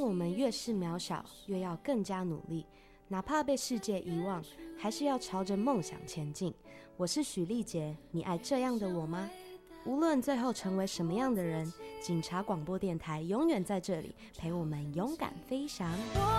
我们越是渺小，越要更加努力，哪怕被世界遗忘，还是要朝着梦想前进。我是许丽杰，你爱这样的我吗？无论最后成为什么样的人，警察广播电台永远在这里陪我们勇敢飞翔。